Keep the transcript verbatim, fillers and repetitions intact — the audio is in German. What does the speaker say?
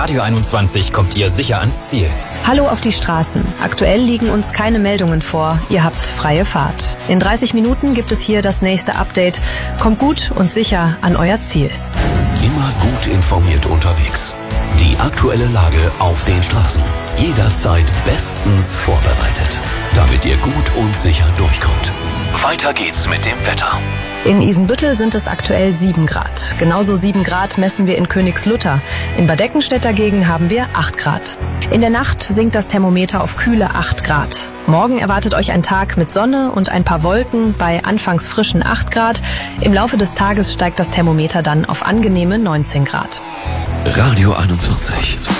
Radio einundzwanzig kommt ihr sicher ans Ziel. Hallo auf die Straßen. Aktuell liegen uns keine Meldungen vor. Ihr habt freie Fahrt. In dreißig Minuten gibt es hier das nächste Update. Kommt gut und sicher an euer Ziel. Immer gut informiert unterwegs. Die aktuelle Lage auf den Straßen. Jederzeit bestens vorbereitet, damit ihr gut und sicher durchkommt. Weiter geht's mit dem Wetter. In Isenbüttel sind es aktuell sieben Grad. Genauso sieben Grad messen wir in Königslutter. In Bad Eckenstedt dagegen haben wir acht Grad. In der Nacht sinkt das Thermometer auf kühle acht Grad. Morgen erwartet euch ein Tag mit Sonne und ein paar Wolken bei anfangs frischen acht Grad. Im Laufe des Tages steigt das Thermometer dann auf angenehme neunzehn Grad. Radio einundzwanzig.